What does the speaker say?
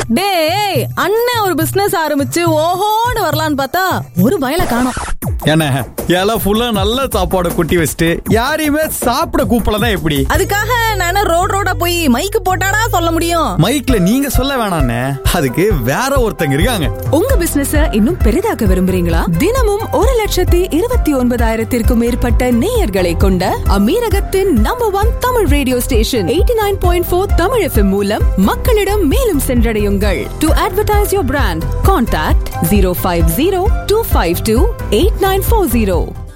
டேய், அண்ணன் ஒரு பிசினஸ் ஆரம்பிச்சு ஓஹோன்னு வரலான்னு பார்த்தா ஒரு பயல காணோம். என்ன இலை ஃபுல்லா நல்ல சாப்பாடு கொட்டி வச்சுட்டு யாரையுமே சாப்பிட கூப்பிடலாம் எப்படி? அதுக்காக நான் ரோடா போய் மைக்கு போட்டாடா சொல்ல முடியும்? மைக்ல நீங்க சொல்ல வேணாண்ணே, அதுக்கு வேற ஒருத்தங்க இருக்காங்க. உங்க பிசினஸ இன்னும் பெரிதாக்க விரும்புறீங்களா? தினமும் 1,29,000 மேற்பட்ட நேயர்களை கொண்ட அமீரகத்தின் number 1 Tamil radio station 89.4 Tamil FM மூலம் மக்களிடம் மேலும் சென்றடையுங்கள். To advertise your brand, contact 050-252-8940.